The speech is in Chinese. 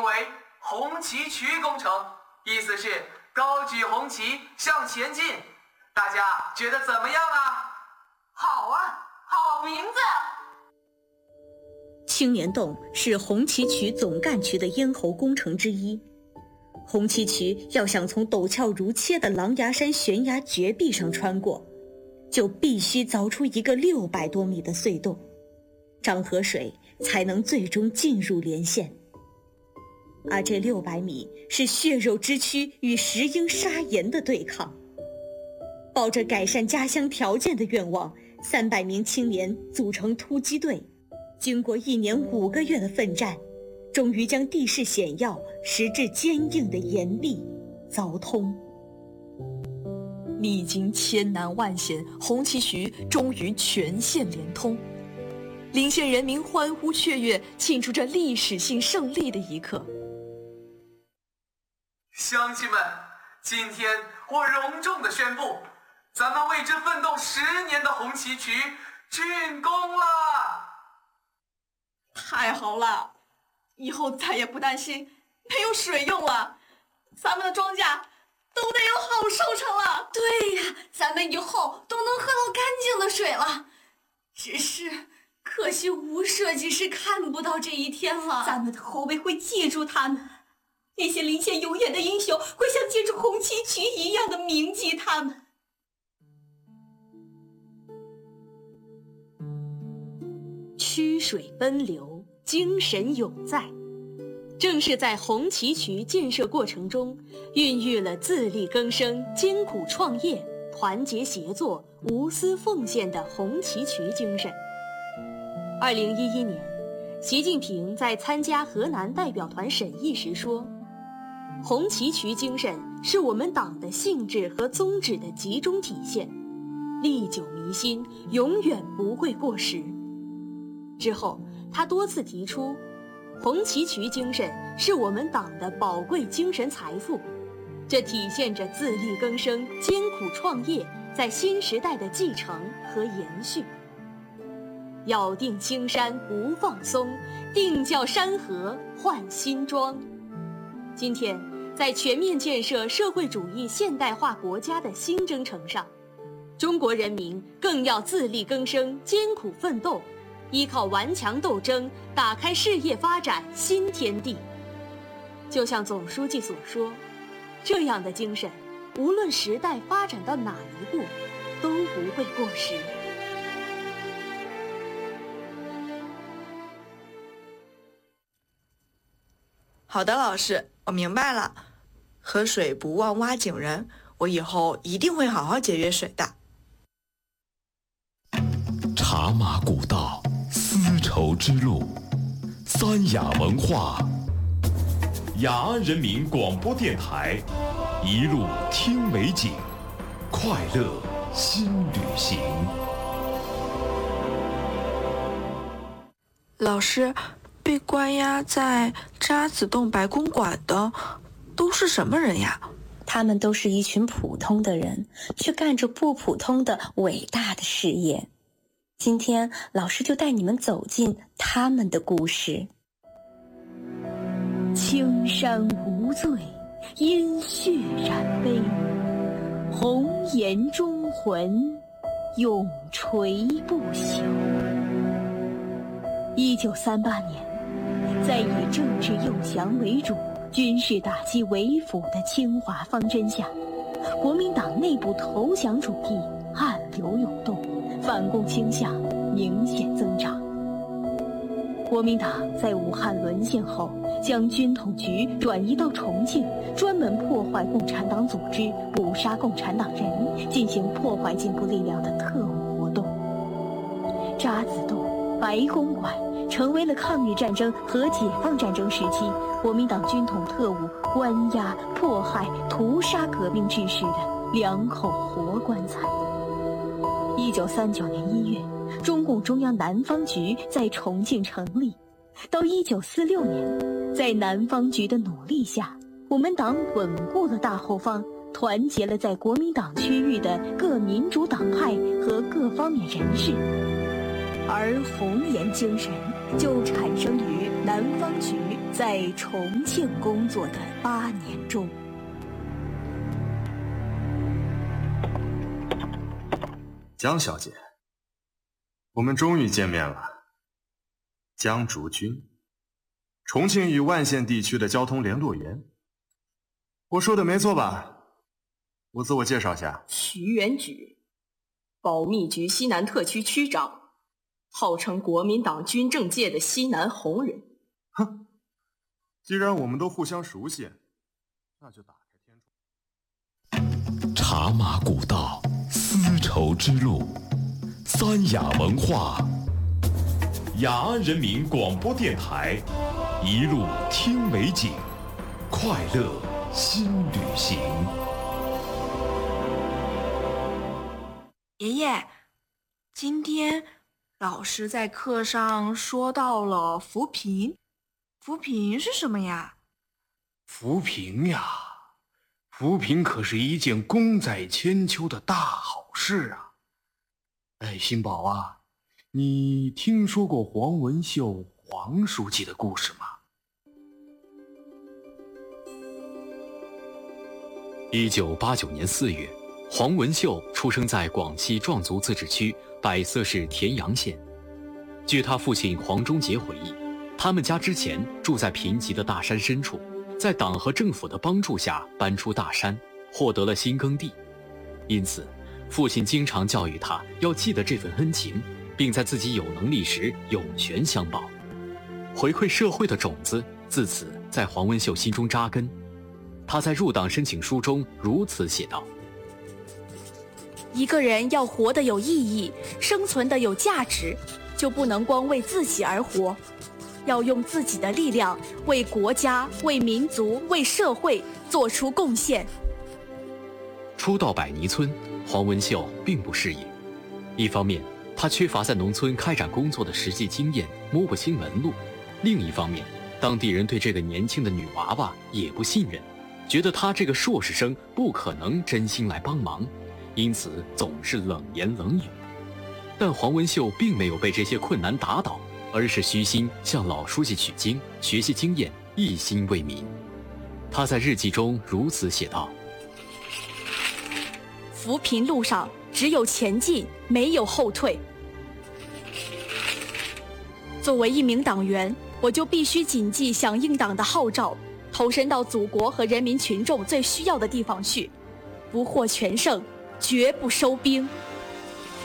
为红旗渠工程，意思是高举红旗向前进。大家觉得怎么样啊？ 好啊，好名字。 青年洞是红旗渠总干区的咽喉工程之一。红旗渠要想从陡峭如切的狼牙山悬崖绝壁上穿过，就必须凿出一个600多米的隧洞，漳河水才能最终进入连线。而这600米是血肉之躯与石英砂岩的对抗。抱着改善家乡条件的愿望，300名青年组成突击队，经过1年5个月的奋战，终于将地势险要、石质坚硬的岩壁凿通。 历经千难万险，红旗渠终于全线连通，邻县人民欢呼雀跃，庆祝着历史性胜利的一刻。 乡亲们，今天我隆重地宣布，咱们为之奋斗10年的红旗渠竣工了！ 太好了，以后再也不担心没有水用了，咱们的庄稼都得有好收成了。 对呀，咱们以后都能喝到干净的水了。只是可惜吴设计师看不到这一天了。 咱们的后辈会记住他们，那些临县有远的英雄会像记住红旗渠一样的铭记他们。 曲水奔流，精神永在。正是在红旗渠建设过程中，孕育了自力更生、艰苦创业、团结协作、无私奉献的红旗渠精神。2011年，习近平在参加河南代表团审议时说，红旗渠精神是我们党的性质和宗旨的集中体现，历久弥新，永远不会过时。之后，他多次提出，红旗渠精神是我们党的宝贵精神财富，这体现着自力更生、艰苦创业在新时代的继承和延续。咬定青山不放松，定教山河换新装。今天，在全面建设社会主义现代化国家的新征程上，中国人民更要自力更生、艰苦奋斗，依靠顽强斗争，打开事业发展新天地。就像总书记所说，这样的精神，无论时代发展到哪一步，都不会过时。 好的，老师，我明白了。河水不忘挖井人，我以后一定会好好节约水的。 茶马古道，丝绸之路，三雅文化，雅安人民广播电台，一路听美景，快乐新旅行。 老师，被关押在渣滓洞白公馆的都是什么人呀？ 他们都是一群普通的人，却干着不普通的伟大的事业。今天老师就带你们走进他们的故事。 青山无罪，因血染碑，红颜忠魂，永垂不朽。1938年，在以政治诱降为主、军事打击为辅的清华方针下，国民党内部投降主义暗流涌动，反共倾向明显增长。国民党在武汉沦陷后，将军统局转移到重庆，专门破坏共产党组织，捕杀共产党人，进行破坏进步力量的特务活动。渣滓洞、白公馆成为了抗日战争和解放战争时期国民党军统特务关押、迫害、屠杀革命志士的2口活棺材。1939年1月，中共中央南方局在重庆成立。到1946年，在南方局的努力下，我们党稳固了大后方，团结了在国民党区域的各民主党派和各方面人士。而红颜精神就产生于南方局在重庆工作的8年中。 江小姐，我们终于见面了。江竹君，重庆与万县地区的交通联络员。我说的没错吧？我自我介绍下， 徐元举，保密局西南特区区长，号称国民党军政界的西南红人。 哼，既然我们都互相熟悉，那就打开天窗。 茶马古道，丝绸之路，三雅文化，雅安人民广播电台，一路听美景，快乐新旅行。 爷爷，今天老师在课上说到了扶贫，扶贫是什么呀？ 扶贫呀，扶贫可是一件功在千秋的大好事啊！哎，新宝啊，你听说过黄文秀黄书记的故事吗 ？1989年4月，黄文秀出生在广西壮族自治区百色市田阳县。据他父亲黄忠杰回忆，他们家之前住在贫瘠的大山深处，在党和政府的帮助下搬出大山，获得了新耕地。因此，父亲经常教育他要记得这份恩情，并在自己有能力时涌泉相报。回馈社会的种子自此在黄文秀心中扎根。他在入党申请书中如此写道： 一个人要活得有意义，生存得有价值，就不能光为自己而活，要用自己的力量为国家、为民族、为社会做出贡献。 初到百泥村，黄文秀并不适应。一方面，他缺乏在农村开展工作的实际经验，摸不清门路；另一方面，当地人对这个年轻的女娃娃也不信任，觉得她这个硕士生不可能真心来帮忙，因此总是冷言冷语。但黄文秀并没有被这些困难打倒，而是虚心向老书记取经，学习经验，一心为民。他在日记中如此写道： 扶贫路上只有前进，没有后退。作为一名党员，我就必须谨记响应党的号召，投身到祖国和人民群众最需要的地方去，不获全胜，绝不收兵。